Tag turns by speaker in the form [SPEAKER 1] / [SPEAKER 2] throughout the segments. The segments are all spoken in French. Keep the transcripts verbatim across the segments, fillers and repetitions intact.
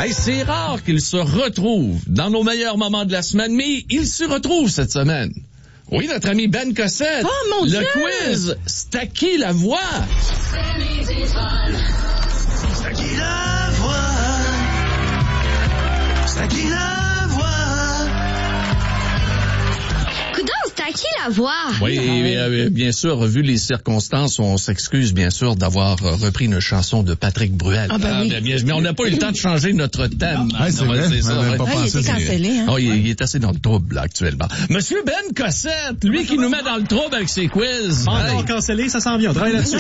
[SPEAKER 1] Hey, c'est rare qu'il se retrouve dans nos meilleurs moments de la semaine, mais il se retrouve cette semaine. Oui, notre ami Ben Cossette.
[SPEAKER 2] Oh, mon
[SPEAKER 1] Le
[SPEAKER 2] Dieu!
[SPEAKER 1] quiz, c'est à qui la voix?
[SPEAKER 3] C'est à qui la voix? C'est à qui la voix?
[SPEAKER 4] Coudonc, c'est à qui la voix?
[SPEAKER 1] Oui, euh, bien sûr, vu les circonstances, on s'excuse bien sûr d'avoir euh, repris une chanson de Patrick Bruel.
[SPEAKER 2] Ah, ben oui.
[SPEAKER 1] bien, bien, mais on n'a pas eu le temps de changer notre thème.
[SPEAKER 5] Ah, c'est
[SPEAKER 1] Non,
[SPEAKER 5] vrai,
[SPEAKER 1] c'est
[SPEAKER 5] on
[SPEAKER 1] ça,
[SPEAKER 5] avait
[SPEAKER 1] ouais.
[SPEAKER 5] pas
[SPEAKER 2] Ah, il
[SPEAKER 5] pensé.
[SPEAKER 2] était cancellé, hein?
[SPEAKER 1] Oh, il, il est assez dans le trouble, là, actuellement. Monsieur Ben Cossette, lui qui nous met dans le trouble avec ses quiz.
[SPEAKER 6] Encore
[SPEAKER 1] Hey.
[SPEAKER 6] cancellé, ça s'en vient, on travaille là-dessus.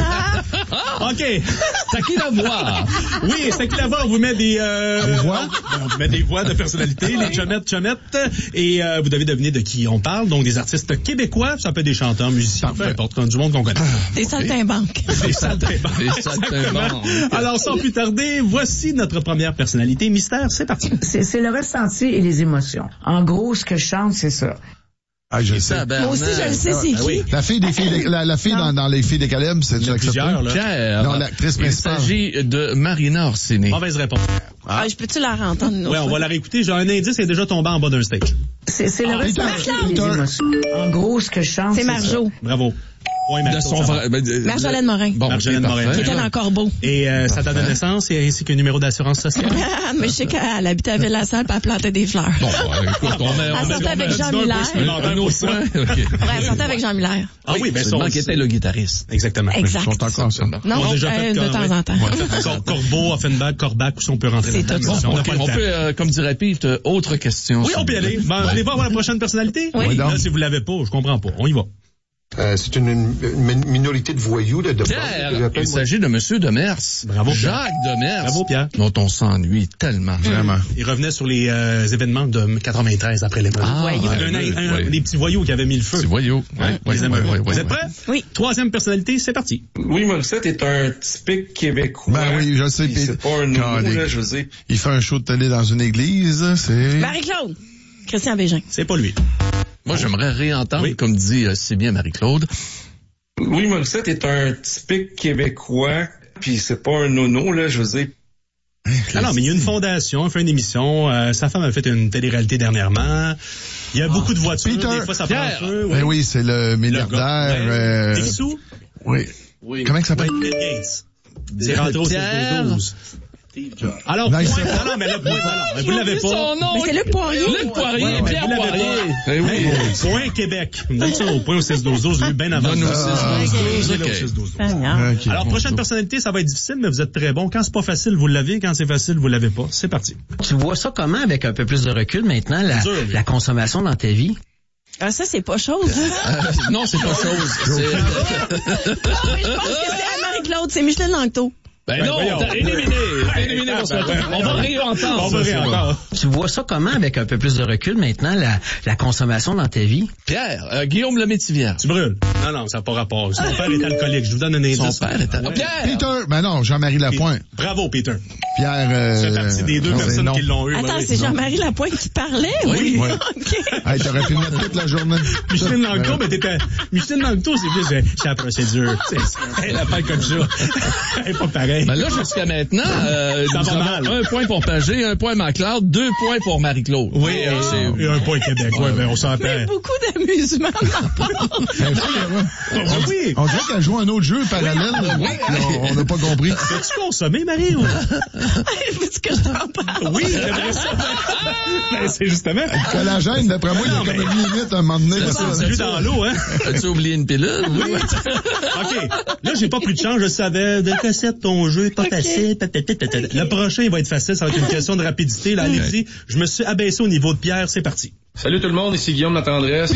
[SPEAKER 1] Ah,
[SPEAKER 6] OK.
[SPEAKER 1] c'est à qui la voix?
[SPEAKER 6] Oui, c'est à qui la voix? On vous met des... Euh,
[SPEAKER 5] Des voix?
[SPEAKER 6] On vous met des voix de personnalité, les chomettes, chomettes. Et euh, vous devez deviner de qui on parle. Donc, des artistes québécois, ça peut être des chanteurs, musiciens, peu importe, du monde qu'on connaît.
[SPEAKER 2] Des saltimbanques.
[SPEAKER 6] Des saltimbanques.
[SPEAKER 1] Des saltimbanques.
[SPEAKER 6] Alors, sans plus tarder, voici notre première personnalité mystère. C'est parti.
[SPEAKER 7] C'est, c'est le ressenti et les émotions. En gros, ce que je chante, c'est ça.
[SPEAKER 5] Ah, je sais.
[SPEAKER 2] Moi aussi, je le sais, c'est
[SPEAKER 6] Ah, oui.
[SPEAKER 2] qui?
[SPEAKER 5] La fille des filles, des- la, la fille dans, dans les filles des Caleb, c'est
[SPEAKER 6] Il y en a plusieurs, là.
[SPEAKER 1] Pierre.
[SPEAKER 5] Non, l'actrice
[SPEAKER 1] Il
[SPEAKER 5] principale.
[SPEAKER 1] s'agit de Marina Orsini.
[SPEAKER 6] Mauvaise réponse.
[SPEAKER 2] Ah, je peux-tu la réentendre une autre
[SPEAKER 6] Ouais, on
[SPEAKER 2] fois?
[SPEAKER 6] va la réécouter. J'ai un indice, elle est déjà tombée en bas d'un stage.
[SPEAKER 7] C'est, c'est le
[SPEAKER 5] Ah, Peter,
[SPEAKER 7] ressenti et les
[SPEAKER 5] Peter.
[SPEAKER 7] émotions. En gros, ce que je chante,
[SPEAKER 2] C'est
[SPEAKER 7] c'est
[SPEAKER 2] Marjo.
[SPEAKER 6] Bravo. Point,
[SPEAKER 1] De
[SPEAKER 6] Marceau,
[SPEAKER 1] son
[SPEAKER 6] ça va.
[SPEAKER 1] vrai, ben, de-
[SPEAKER 2] Marjolaine Morin.
[SPEAKER 1] Bon,
[SPEAKER 6] Marjolaine
[SPEAKER 1] ok,
[SPEAKER 6] Morin.
[SPEAKER 1] parfait.
[SPEAKER 2] Qui était dans Corbeau.
[SPEAKER 6] Et euh, sa date de naissance et ainsi qu'un numéro d'assurance sociale.
[SPEAKER 2] Ah, mais je sais qu'elle habitait à Ville-la-Salle puis elle plantait des fleurs.
[SPEAKER 1] Bon, ben, écoute, on met,
[SPEAKER 2] Elle
[SPEAKER 1] on met,
[SPEAKER 2] sortait
[SPEAKER 1] on
[SPEAKER 2] avec
[SPEAKER 1] met
[SPEAKER 2] Jean
[SPEAKER 1] un peu
[SPEAKER 2] Miller.
[SPEAKER 1] plus un autre point. OK.
[SPEAKER 2] Ouais, elle sortait avec Jean Miller.
[SPEAKER 6] Ah oui, ben ça
[SPEAKER 1] Seulement qui
[SPEAKER 6] aussi.
[SPEAKER 1] était le guitariste.
[SPEAKER 6] Exactement.
[SPEAKER 2] Exact.
[SPEAKER 5] Ils sont encore ensemble.
[SPEAKER 2] Non,
[SPEAKER 6] On a déjà
[SPEAKER 2] euh,
[SPEAKER 6] fait
[SPEAKER 2] de
[SPEAKER 6] quand-
[SPEAKER 2] temps
[SPEAKER 6] ouais.
[SPEAKER 2] en temps.
[SPEAKER 6] Ouais. Cor- Corbeau, Offenbach, Corbac, où si on peut rentrer
[SPEAKER 2] C'est
[SPEAKER 6] là-dedans.
[SPEAKER 2] tout ça.
[SPEAKER 6] On n'a
[SPEAKER 1] OK,
[SPEAKER 6] pas le
[SPEAKER 1] on
[SPEAKER 6] temps.
[SPEAKER 1] peut, euh, comme dirait Pete, euh, autre question.
[SPEAKER 6] Oui, on peut y aller. Ben, allez voir la prochaine personnalité.
[SPEAKER 2] Oui.
[SPEAKER 5] Oui, donc.
[SPEAKER 6] Là, si vous l'avez pas, je comprends pas. On y va.
[SPEAKER 8] Euh, c'est une, une minorité de voyous, de, de
[SPEAKER 1] Pierre,
[SPEAKER 8] que j'appelle,
[SPEAKER 1] il
[SPEAKER 8] moi.
[SPEAKER 1] s'agit de Monsieur Demers.
[SPEAKER 6] Bravo, Pierre.
[SPEAKER 1] Jacques Demers.
[SPEAKER 6] Bravo, Pierre.
[SPEAKER 1] Dont on s'ennuie tellement.
[SPEAKER 5] Vraiment.
[SPEAKER 6] Il revenait sur les euh, événements de quatre-vingt-treize après l'émeute.
[SPEAKER 1] Ah,
[SPEAKER 2] Voyous.
[SPEAKER 6] Il y avait un, un-
[SPEAKER 1] oui.
[SPEAKER 6] des petits voyous qui avaient mis le feu.
[SPEAKER 1] C'est voyou.
[SPEAKER 6] Ouais,
[SPEAKER 1] Ouais,
[SPEAKER 6] les
[SPEAKER 1] ouais,
[SPEAKER 6] émeutes.
[SPEAKER 1] ouais, ouais,
[SPEAKER 6] Vous
[SPEAKER 1] ouais,
[SPEAKER 6] êtes
[SPEAKER 1] ouais.
[SPEAKER 6] prêts?
[SPEAKER 2] Oui.
[SPEAKER 6] Troisième personnalité, c'est parti.
[SPEAKER 9] Louis Morissette est un typique Québécois.
[SPEAKER 5] Ben oui, je sais,
[SPEAKER 9] Puis
[SPEAKER 5] puis-
[SPEAKER 9] c'est pas un nouveau,
[SPEAKER 5] Calique.
[SPEAKER 9] là, je veux dire.
[SPEAKER 5] Il fait un show de télé dans une église, c'est...
[SPEAKER 2] Marie-Claude. Christian Bégin.
[SPEAKER 6] C'est pas lui.
[SPEAKER 1] Moi, j'aimerais réentendre,
[SPEAKER 6] Oui.
[SPEAKER 1] comme dit euh, si bien Marie-Claude.
[SPEAKER 9] Louis Morissette est un typique Québécois. Puis c'est pas un nono, là, je veux dire.
[SPEAKER 6] Ah non, mais il y a une fondation, il fait une émission. Euh, sa femme a fait une télé-réalité dernièrement. Il y a beaucoup de voitures.
[SPEAKER 5] Peter.
[SPEAKER 6] Des fois, ça prend
[SPEAKER 1] Pierre.
[SPEAKER 6] feu.
[SPEAKER 5] Ben oui, c'est le
[SPEAKER 6] Le
[SPEAKER 5] milliardaire.
[SPEAKER 6] gars, ben,
[SPEAKER 5] euh,
[SPEAKER 6] Des sous?
[SPEAKER 5] oui. Comment il s'appelle?
[SPEAKER 6] Bill Gates. C'est rentré au
[SPEAKER 1] Pierre.
[SPEAKER 6] seize douze. Alors,
[SPEAKER 5] Non, il
[SPEAKER 6] point,
[SPEAKER 5] sait pas.
[SPEAKER 6] non, non, mais là, point, non, non, mais vous
[SPEAKER 1] J'ai
[SPEAKER 6] l'avez
[SPEAKER 1] oublié
[SPEAKER 6] pas.
[SPEAKER 1] son nom.
[SPEAKER 2] Mais c'est Luc Poirier.
[SPEAKER 1] Luc Poirier,
[SPEAKER 6] Ouais, mais
[SPEAKER 1] Pierre
[SPEAKER 6] vous l'avez
[SPEAKER 1] Poirier.
[SPEAKER 6] pas.
[SPEAKER 1] Eh oui.
[SPEAKER 6] Mais, point Québec. On donne ça au point au seize douze douze, lui, bien avant.
[SPEAKER 1] Donne au
[SPEAKER 6] ça.
[SPEAKER 1] seize douze douze,
[SPEAKER 6] J'ai là au
[SPEAKER 1] ok.
[SPEAKER 6] seize douze douze.
[SPEAKER 2] Seigneur.
[SPEAKER 5] Ok.
[SPEAKER 6] Alors, prochaine personnalité, ça va être difficile, mais vous êtes très bon. Quand c'est pas facile, vous l'avez. Quand c'est facile, vous l'avez pas. C'est parti.
[SPEAKER 10] Tu vois ça comment, avec un peu plus de recul maintenant, la,
[SPEAKER 6] Dur, lui.
[SPEAKER 10] la consommation dans ta vie?
[SPEAKER 2] Ah, ça, c'est pas chose.
[SPEAKER 1] Euh, non, c'est pas chose. C'est...
[SPEAKER 2] Non, mais je pense que c'est à Marie-Claude. C'est Micheline Langto.
[SPEAKER 1] Ben
[SPEAKER 6] Ben,
[SPEAKER 1] non,
[SPEAKER 6] voyons.
[SPEAKER 1] t'as éliminé. T'as éliminé pour ça. On va réentendre.
[SPEAKER 6] On va
[SPEAKER 1] ça,
[SPEAKER 6] rire
[SPEAKER 1] c'est
[SPEAKER 6] encore.
[SPEAKER 10] Tu vois ça comment, avec un peu plus de recul maintenant, la, la consommation dans ta vie?
[SPEAKER 1] Pierre, euh, Guillaume Lemaitre-Vierge.
[SPEAKER 6] Tu brûles. Non, non, ça n'a pas rapport. Son père est alcoolique. Je vous donne un indice.
[SPEAKER 1] Son père est à...
[SPEAKER 6] Ouais.
[SPEAKER 1] Pierre!
[SPEAKER 5] Peter. Ben non, Jean-Marie Lapointe.
[SPEAKER 6] Bravo, Peter.
[SPEAKER 5] Pierre... Euh,
[SPEAKER 6] C'est partie des deux
[SPEAKER 5] non, c'est
[SPEAKER 6] personnes
[SPEAKER 5] non.
[SPEAKER 6] qui l'ont eu.
[SPEAKER 2] Attends,
[SPEAKER 6] ben oui.
[SPEAKER 2] c'est Jean-Marie Lapointe qui parlait?
[SPEAKER 1] Oui.
[SPEAKER 5] Oui.
[SPEAKER 2] OK.
[SPEAKER 5] Hey, t'aurais pu mettre toute la journée.
[SPEAKER 6] Micheline Langto, mais t'étais... Micheline Langto, c'est plus... euh, C'est la procédure. C'est- c'est- Elle appelle comme ça. Elle est pas pareille.
[SPEAKER 1] Ben là, jusqu'à maintenant, euh,
[SPEAKER 6] Ça
[SPEAKER 1] nous
[SPEAKER 6] va
[SPEAKER 1] avons
[SPEAKER 6] mal.
[SPEAKER 1] un point pour Pagé, un point McLeod, deux points pour Marie-Claude.
[SPEAKER 6] Oui,
[SPEAKER 1] Et
[SPEAKER 6] euh,
[SPEAKER 1] c'est...
[SPEAKER 6] et un point Québec. Ouais, ben on s'entend.
[SPEAKER 2] Mais beaucoup d'amusement de ma part.
[SPEAKER 5] Ben, oui,
[SPEAKER 6] Ah oui.
[SPEAKER 5] on dirait qu'elle joue un autre jeu parallèle. là. On- On n'a pas compris.
[SPEAKER 6] As-tu consommé, Marie? Ou...
[SPEAKER 2] Est-ce que je t'en parle?
[SPEAKER 6] Oui, j'aimerais ça. Ben, c'est justement...
[SPEAKER 5] Le collagène, d'après moi, il y a
[SPEAKER 6] Non,
[SPEAKER 5] comme
[SPEAKER 6] mais-
[SPEAKER 5] une limite à un moment donné. là, ça.
[SPEAKER 6] C'est vu dans l'eau, hein?
[SPEAKER 1] As-tu oublié une pilule? Oui.
[SPEAKER 6] OK. Là, j'ai pas pris de chance. Je savais. De cassette, ton jeu est pas facile. Le prochain, il va être facile. Ça va être une question de rapidité. Là, allez-y. Je me suis abaissé au niveau de Pierre. C'est parti.
[SPEAKER 9] Salut tout le monde, ici Guillaume La Tendresse.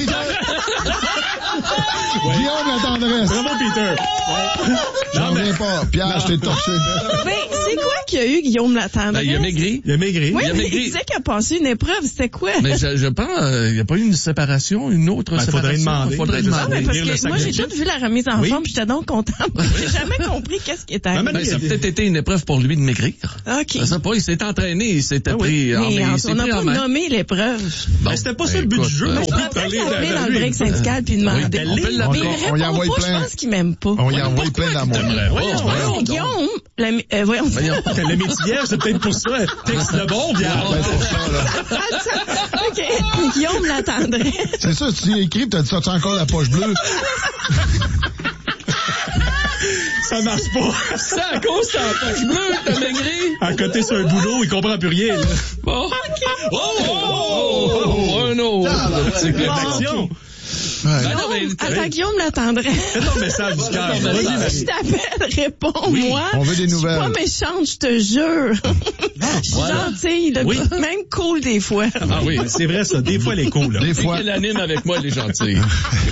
[SPEAKER 5] Guillaume la tendresse.
[SPEAKER 6] Bravo, Peter.
[SPEAKER 5] J'en reviens pas. Pierre, je t'ai torché.
[SPEAKER 2] Mais c'est quoi qu'il y a eu, Guillaume Latendresse?
[SPEAKER 1] Ben, il a maigri.
[SPEAKER 6] Il a maigri.
[SPEAKER 2] Oui,
[SPEAKER 1] il a
[SPEAKER 2] mais
[SPEAKER 1] maigri.
[SPEAKER 2] il disait qu'il a passé une épreuve. C'était quoi?
[SPEAKER 1] Mais je, je pense, euh, il n'y a pas eu une séparation, une autre
[SPEAKER 6] Ben,
[SPEAKER 1] séparation.
[SPEAKER 6] faudrait demander.
[SPEAKER 1] Faudrait
[SPEAKER 6] Je sais
[SPEAKER 2] Ah,
[SPEAKER 1] demander.
[SPEAKER 2] mais parce
[SPEAKER 6] lire le
[SPEAKER 2] que
[SPEAKER 6] sac
[SPEAKER 2] moi,
[SPEAKER 6] de
[SPEAKER 2] j'ai
[SPEAKER 6] chips.
[SPEAKER 2] tout vu la remise en
[SPEAKER 6] Oui.
[SPEAKER 2] forme, puis j'étais donc contente. J'ai jamais compris qu'est-ce qui était
[SPEAKER 6] Ben,
[SPEAKER 2] arrivé.
[SPEAKER 1] Ben, ça a peut-être été une épreuve pour lui de maigrir.
[SPEAKER 2] OK.
[SPEAKER 1] Je sais pas, il s'est entraîné, il s'était
[SPEAKER 6] Ah oui.
[SPEAKER 1] pris en
[SPEAKER 2] Mais
[SPEAKER 1] main.
[SPEAKER 2] en-
[SPEAKER 1] il s'est
[SPEAKER 2] on n'a
[SPEAKER 1] pris
[SPEAKER 2] pas
[SPEAKER 1] en main.
[SPEAKER 2] nommé l'épreuve.
[SPEAKER 1] Bon,
[SPEAKER 6] Mais c'était pas ça
[SPEAKER 1] ben,
[SPEAKER 6] le but
[SPEAKER 1] écoute,
[SPEAKER 6] du jeu.
[SPEAKER 1] euh,
[SPEAKER 6] On
[SPEAKER 2] Je
[SPEAKER 6] peut
[SPEAKER 2] pourrais
[SPEAKER 6] parler
[SPEAKER 2] peut-être l'appeler
[SPEAKER 6] de-
[SPEAKER 2] dans
[SPEAKER 6] de
[SPEAKER 2] le
[SPEAKER 6] lui.
[SPEAKER 2] break syndical puis demander.
[SPEAKER 6] Oui,
[SPEAKER 5] On peut
[SPEAKER 2] Mais
[SPEAKER 5] l'appeler.
[SPEAKER 2] il
[SPEAKER 5] On y
[SPEAKER 2] répond
[SPEAKER 5] envoie
[SPEAKER 2] pas,
[SPEAKER 5] plein.
[SPEAKER 2] je pense qu'il m'aime pas.
[SPEAKER 5] On y envoie plein d'amour.
[SPEAKER 1] T'aimerais pas,
[SPEAKER 6] Voyons,
[SPEAKER 1] voyons
[SPEAKER 2] Hey,
[SPEAKER 1] donc.
[SPEAKER 2] Guillaume, la- euh, voyons,
[SPEAKER 1] Voyons Voyons.
[SPEAKER 6] Le métier vierge, c'est peut-être pour ça. Texte de bon, vierge.
[SPEAKER 5] Ben, c'est ça, là.
[SPEAKER 2] OK. Guillaume l'attendrait.
[SPEAKER 5] C'est ça, tu écris, t'as sorti encore la poche bleue.
[SPEAKER 6] Ça marche pas.
[SPEAKER 1] C'est à cause de ta poche bleue, t'as maigri.
[SPEAKER 6] À côté sur un boulot, il comprend plus rien. Là.
[SPEAKER 1] Bon. Oh, oh, oh, oh, un autre. C'est que
[SPEAKER 6] Action.
[SPEAKER 5] Ouais.
[SPEAKER 1] Ben non, mais-
[SPEAKER 2] Attends, Guillaume l'attendrait.
[SPEAKER 6] Fais ton message du cœur.
[SPEAKER 1] Non, mais-
[SPEAKER 6] Vas-y, Marie.
[SPEAKER 2] Je t'appelle, réponds-moi.
[SPEAKER 5] On veut des
[SPEAKER 2] Je
[SPEAKER 5] nouvelles.
[SPEAKER 2] suis pas méchante, je te jure. Je suis
[SPEAKER 1] voilà.
[SPEAKER 2] gentille, là,
[SPEAKER 6] Oui.
[SPEAKER 2] même cool des fois.
[SPEAKER 1] Ah oui.
[SPEAKER 6] C'est vrai, ça. Des fois, elle est cool. Là.
[SPEAKER 5] Des
[SPEAKER 1] Dès
[SPEAKER 5] fois.
[SPEAKER 1] qu'elle anime avec moi, elle est gentille.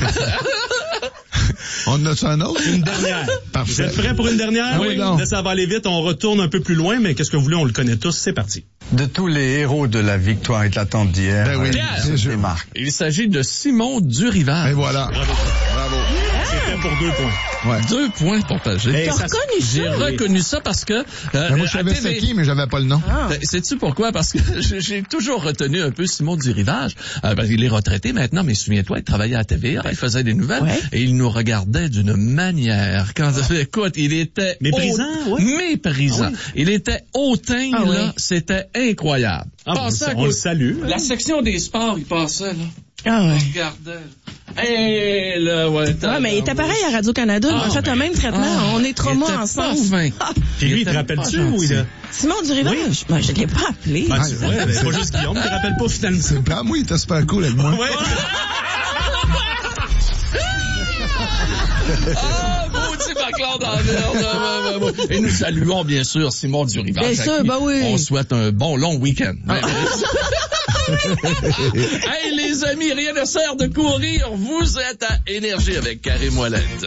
[SPEAKER 5] On en a-tu un autre?
[SPEAKER 6] Une dernière.
[SPEAKER 5] Parfait.
[SPEAKER 6] Vous êtes prêts pour une dernière?
[SPEAKER 5] Oui, donc.
[SPEAKER 6] Là, ça va aller vite. On retourne un peu plus loin, mais qu'est-ce que vous voulez? On le connaît tous. C'est parti.
[SPEAKER 11] De tous les héros de la victoire éclatante d'hier,
[SPEAKER 5] Ben oui,
[SPEAKER 11] euh,
[SPEAKER 5] c'est
[SPEAKER 11] se
[SPEAKER 5] sûr.
[SPEAKER 11] démarque.
[SPEAKER 1] Il s'agit de Simon Durivage.
[SPEAKER 5] Et voilà. Bravo.
[SPEAKER 6] C'était pour deux points.
[SPEAKER 5] Ouais.
[SPEAKER 1] Deux points partagés.
[SPEAKER 6] Hey,
[SPEAKER 2] T'as
[SPEAKER 6] ça-
[SPEAKER 2] reconnu ça?
[SPEAKER 1] J'ai
[SPEAKER 2] oui.
[SPEAKER 1] reconnu ça parce que... euh,
[SPEAKER 5] Ben, moi, je
[SPEAKER 1] à
[SPEAKER 5] savais
[SPEAKER 1] T V
[SPEAKER 5] c'est qui, mais j'avais pas le nom.
[SPEAKER 2] Ah.
[SPEAKER 1] Ben, sais-tu pourquoi? Parce que j'ai j'ai toujours retenu un peu Simon Durivage. Euh, ben, il est retraité maintenant, mais souviens-toi, il travaillait à T V A, il faisait des nouvelles,
[SPEAKER 2] Ouais.
[SPEAKER 1] et il nous regardait d'une manière. Quand, écoute, il était...
[SPEAKER 6] Méprisant,
[SPEAKER 1] haut-
[SPEAKER 6] ouais.
[SPEAKER 1] Méprisant.
[SPEAKER 6] Ah oui.
[SPEAKER 1] Il était hautain,
[SPEAKER 2] Ah
[SPEAKER 1] là,
[SPEAKER 2] oui.
[SPEAKER 1] c'était incroyable.
[SPEAKER 6] Ah, on,
[SPEAKER 1] Passait à
[SPEAKER 6] le- on le
[SPEAKER 1] côté-
[SPEAKER 6] salue.
[SPEAKER 1] La section des sports, il passait, là.
[SPEAKER 2] Ah ouais.
[SPEAKER 1] Il regardait. Hé, là, ouais.
[SPEAKER 2] Ouais, mais il était pareil à Radio-Canada.
[SPEAKER 1] Ah,
[SPEAKER 2] on a fait
[SPEAKER 1] ben,
[SPEAKER 2] le même traitement.
[SPEAKER 1] ah,
[SPEAKER 2] on est trois
[SPEAKER 1] il
[SPEAKER 2] mois
[SPEAKER 1] était
[SPEAKER 2] ensemble.
[SPEAKER 1] pas fin.
[SPEAKER 2] Ah,
[SPEAKER 6] Puis lui, il te
[SPEAKER 1] était
[SPEAKER 6] rappelle-tu
[SPEAKER 1] pas
[SPEAKER 6] ou il a...
[SPEAKER 1] gentil.
[SPEAKER 2] Simon Durivage? Ben, je l'ai pas appelé.
[SPEAKER 6] Ah, tu vois, c'est pas juste Guillaume qui te rappelle pas finalement.
[SPEAKER 5] C'est pas moi, il était super cool avec moi.
[SPEAKER 6] Ouais.
[SPEAKER 1] Ah, maudit Baclard dans la merde. Et nous saluons, bien sûr, Simon Durivage.
[SPEAKER 2] Bien sûr,
[SPEAKER 1] à qui
[SPEAKER 2] ben oui.
[SPEAKER 1] On souhaite un bon long week-end. Hey, les amis, rien ne sert de courir. Vous êtes à Énergie avec Karim Ouellette.